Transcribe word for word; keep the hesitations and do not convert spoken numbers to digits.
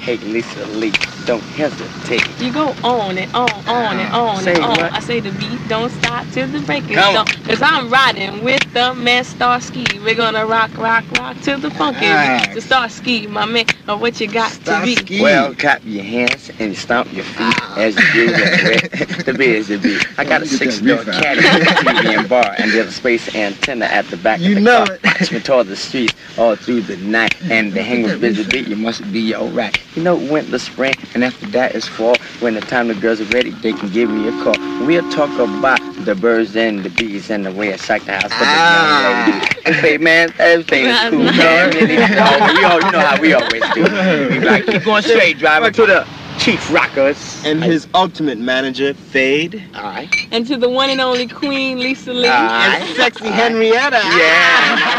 Hey, Lisa Lee, don't hesitate. You go on and on, on and on Say and on. what? I say the beat don't stop till the break is Come done. on. Cause I'm riding with the man Starsky. We're gonna rock, rock, rock till the funk is Nice. to Starsky, my man. Or what you got to be. Starsky. Well, clap your hands and stomp your feet as you do the The biz the beat. I got a You get that six-door beef out. caddy with a T V and bar, and there's a space antenna at the back You of the know car. it. Watch me toward the streets all through the night, and the hang with busy beat. You must be alright. You know, winter, spring, and after that is fall. When the time the girls are ready, they can give me a call. We'll talk about the birds and the bees and the way I shake the house for the young lady. Hey man, everything is cool, man. Really, oh, we all, you know how we always do. We like keep going straight, driver to the Chief Rockers And his ultimate manager, Fade. All right. And to the one and only Queen Lisa Lee. All right. And sexy Henrietta. Yeah.